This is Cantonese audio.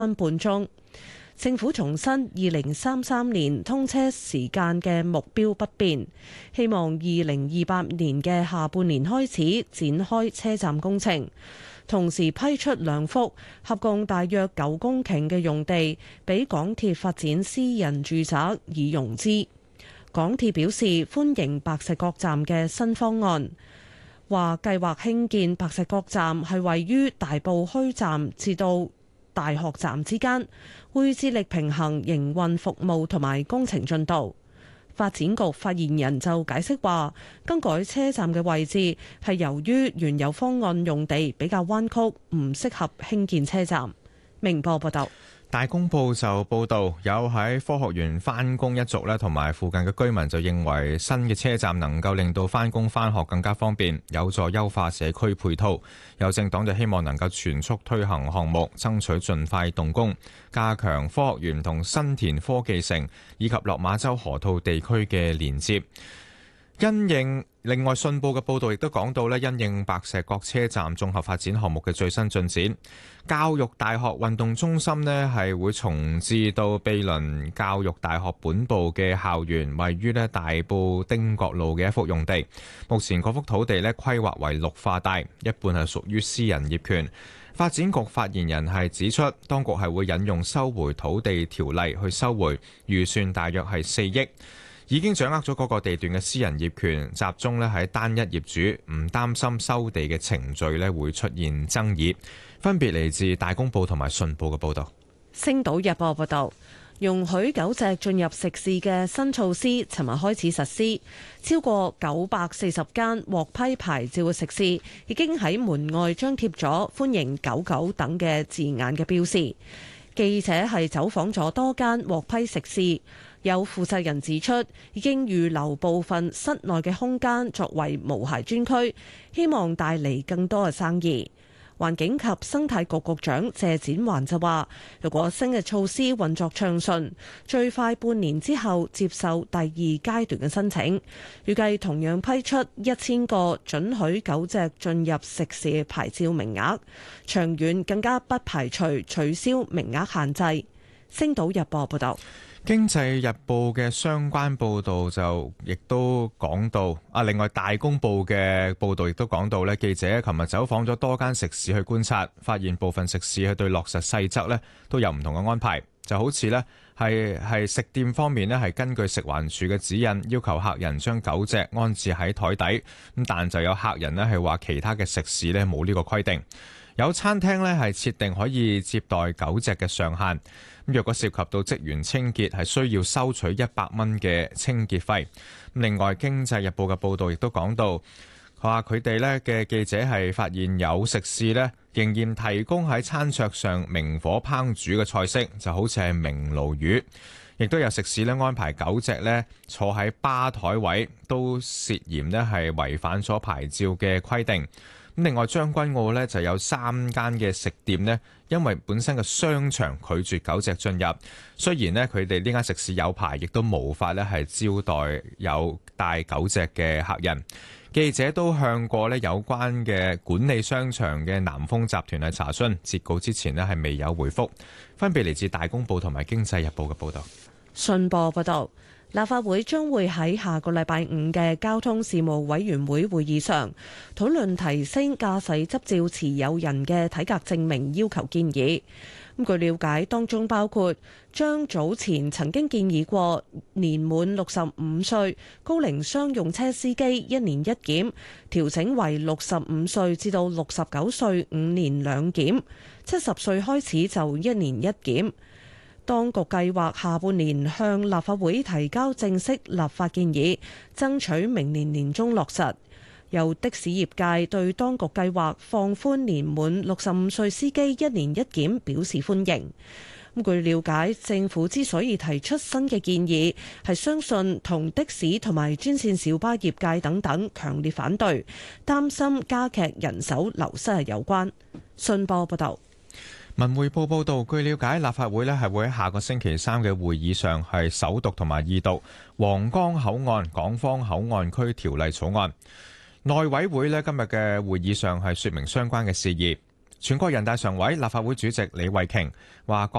分半鐘。政府重申2033年通車時間嘅目標不變，希望2028年嘅下半年開始展開車站工程，同時批出2幅合共大約9公頃嘅用地，俾港鐵發展私人住宅以融資。港鐵表示歡迎白石角站嘅新方案，話計劃興建白石角站係位於大埔墟站至到大學站之間，會致力平衡營運服務同埋工程進度。發展局發言人就解釋話，更改車站嘅位置係由於原有方案用地比較彎曲，唔適合興建車站。明報報道。 大公報就報導，有喺科學園返工一族咧，同埋附近嘅居民就認為新嘅車站能夠令到返工返學更加方便，有助優化社區配套。有政黨就希望能夠全速推行項目，爭取盡快動工，加強科學園同新田科技城以及落馬洲河套地區嘅連接。另外，信報嘅報導亦都講到咧，因應白石角車站綜合發展項目嘅最新進展，教育大學運動中心呢係會重置到毗鄰教育大學本部嘅校園，位於咧大埔汀角路嘅一幅用地。目前嗰幅土地咧規劃為綠化帶，一半係屬於私人業權。發展局發言人係指出，當局係會引用收回土地條例去收回，預算大約係4億。已經掌握咗嗰個地段嘅私人業權，集中咧喺單一業主，唔擔心收地嘅程序咧會出現爭議。分別嚟自大公報同埋信報嘅報導。 星島日報報導，容許狗隻進入食肆嘅新措施，尋日開始實施。超過940間獲批牌照嘅食肆，已經喺門外張貼咗歡迎狗狗等嘅字眼嘅標示。記者係走訪咗多間獲批食肆。有負責人指出，已經預留部分室內嘅空間作為無鞋專區，希望帶嚟更多嘅生意。環境及生態局局長謝展寰就話，如果新嘅措施運作暢順，最快半年之後接受第2階段嘅申請，預計同樣批出1000個准許狗隻進入食肆嘅牌照名額，長遠更加不排除取消名額限制。星島日報報道。 經濟日報嘅相關報導就亦都講到，另外大公報嘅報導亦都講到咧，記者琴日走訪咗多間食肆去觀察，發現部分食肆係對落實細則咧都有唔同嘅安排，就好似咧係食店方面咧係根據食環署嘅指引，要求客人將狗隻安置喺台底，咁但就有客人咧係話其他嘅食肆咧冇呢個規定。有餐廳咧係設定可以接待狗隻嘅上限，咁若果涉及到職員清潔，係需要收取100蚊嘅清潔費。另外，《經濟日報》嘅報導亦都講到，話佢哋咧嘅記者係發現有食肆咧仍然提供喺餐桌上明火烹煮嘅菜式，就好似係明鱸魚，亦都有食肆咧安排狗隻咧坐喺吧台位，都涉嫌咧係違反咗牌照嘅規定。另外，將軍澳呢就有3間嘅食店呢，因為本身嘅商場拒絕狗隻進入，雖然呢佢哋呢間食肆有牌，亦都無法呢係招待有帶狗隻嘅客人。記者都向過呢有關嘅管理商場嘅南豐集團係查詢，截稿之前呢係未有回覆。分別嚟自大公報同埋經濟日報嘅報導。 信報報導。立法會將會喺下個禮拜5嘅交通事務委員會會議上討論提升駕駛執照持有人嘅體格證明要求建議。據了解，當中包括將早前曾經建議過年滿65歲高齡商用車司機1年1檢調整為65歲至到69歲5年2檢，70歲開始就1年1檢。當局計劃下半年向立法會提交正式立法建議，爭取明年年中落實。由的士業界對當局計劃放寬年滿65歲司機1年1檢表示歡迎。據了解，政府之所以提出新嘅建議，係相信同的士同埋專線小巴業界等等強烈反對，擔心加劇人手流失係有關。信報報道。 文匯報報道，據了解，立法會係會喺下個星期3嘅會議上係首讀同埋二讀皇崗口岸港方口岸區條例草案。內委會今日嘅會議上係說明相關嘅事宜。 全國人大常委、立法會主席李慧瓊話：